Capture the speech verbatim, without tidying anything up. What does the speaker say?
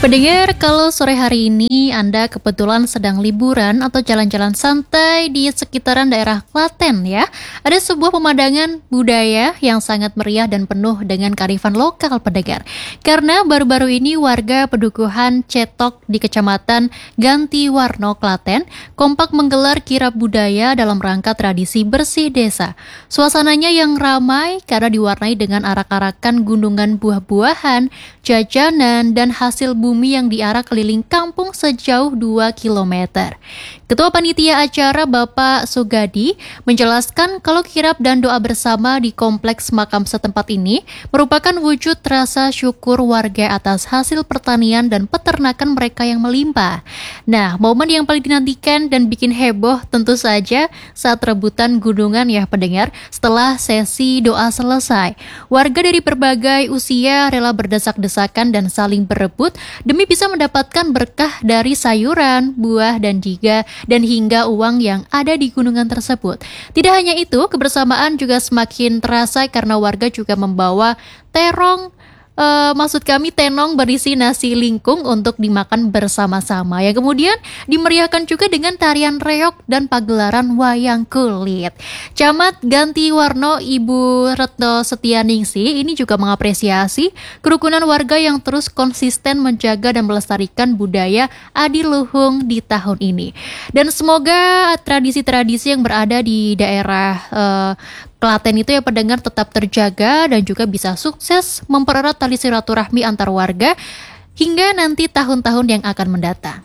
Pendengar, kalau sore hari ini Anda kebetulan sedang liburan atau jalan-jalan santai di sekitaran daerah Klaten ya, ada sebuah pemandangan budaya yang sangat meriah dan penuh dengan kearifan lokal pendengar. Karena baru-baru ini warga Pedukuhan Cetok di Kecamatan Ganti Warno, Klaten, kompak menggelar kirab budaya dalam rangka tradisi bersih desa. Suasananya yang ramai karena diwarnai dengan arak-arakan gunungan buah-buahan, jajanan, dan hasil bumi yang diarak keliling kampung sejauh dua kilometer. Ketua Panitia Acara Bapak Sugadi menjelaskan kalau kirab dan doa bersama di kompleks makam setempat ini merupakan wujud rasa syukur warga atas hasil pertanian dan peternakan mereka yang melimpah. Nah, momen yang paling dinantikan dan bikin heboh tentu saja saat rebutan gunungan ya pendengar. Setelah sesi doa selesai, warga dari berbagai usia rela berdesak-desakan dan saling berebut demi bisa mendapatkan berkah dari sayuran, buah, dan juga dan hingga uang yang ada di gunungan tersebut. Tidak hanya itu, kebersamaan juga semakin terasa karena warga juga membawa terong, eh, maksud kami tenong berisi nasi lingkung untuk dimakan bersama-sama, yang kemudian dimeriahkan juga dengan tarian reog dan pagelaran wayang kulit. Camat Ganti Warno Ibu Retno Setianingsih ini juga mengapresiasi kerukunan warga yang terus konsisten menjaga dan melestarikan budaya adiluhung di tahun ini. Dan semoga tradisi-tradisi yang berada di daerah eh, Klaten itu ya pendengar tetap terjaga dan juga bisa sukses mempererat tali silaturahmi antar warga hingga nanti tahun-tahun yang akan mendatang.